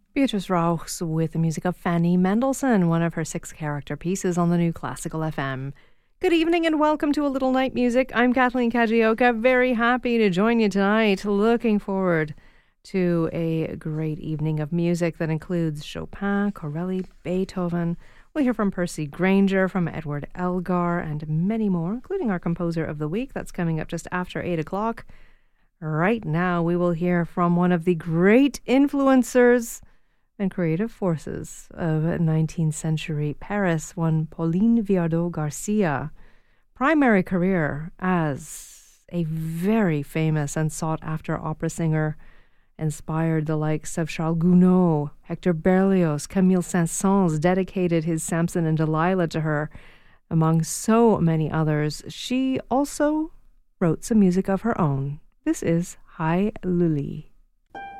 Beatrice Rauchs with the music of Fanny Mendelssohn, one of her 6-character pieces on the new Classical FM. Good evening and welcome to A Little Night Music. I'm Kathleen Kajioka, very happy to join you tonight. Looking forward to a great evening of music that includes Chopin, Corelli, Beethoven. We'll hear from Percy Grainger, from Edward Elgar, and many more, including our composer of the week. That's coming up just after 8 o'clock. Right now, we will hear from one of the great influencers and creative forces of 19th century Paris, one Pauline Viardot-Garcia. Primary career as a very famous and sought-after opera singer, inspired the likes of Charles Gounod, Hector Berlioz, Camille Saint-Saëns, dedicated his Samson and Delilah to her, among so many others. She also wrote some music of her own. This is Hi Luli.